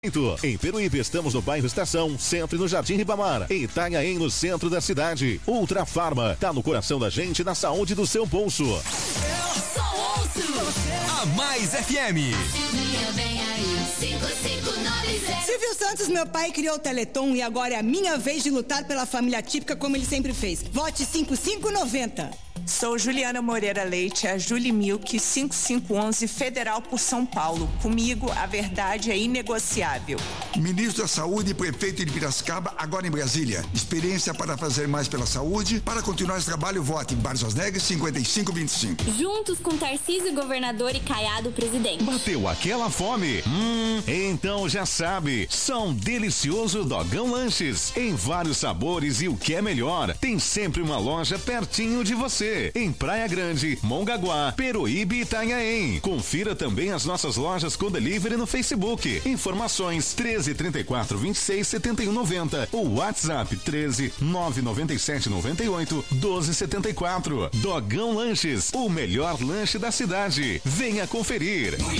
Em Peruíbe, estamos no bairro Estação, centro e no Jardim Ribamar. Em Itanhaém, no centro da cidade. Ultra Farma, tá no coração da gente, na saúde do seu bolso. Eu só ouço a Mais FM. Silvio Santos, meu pai, criou o Teleton e agora é a minha vez de lutar pela família típica como ele sempre fez. Vote 5590. Sou Juliana Moreira Leite, a Julie Milk, 5511, Federal por São Paulo. Comigo, a verdade é inegociável. Ministro da Saúde e prefeito de Piracicaba, agora em Brasília. Experiência para fazer mais pela saúde. Para continuar esse trabalho, vote Barças Neves 5525. Juntos com Tarcísio, governador, e Caiado, presidente. Bateu aquela fome? Então já sabe, são delicioso Dogão Lanches. Em vários sabores e o que é melhor, tem sempre uma loja pertinho de você. Em Praia Grande, Mongaguá, Peruíbe e Itanhaém. Confira também as nossas lojas com delivery no Facebook. Informações 13 34 26 71 90 ou WhatsApp 13 997 98 12 74. Dogão Lanches, o melhor lanche da cidade. Venha conferir.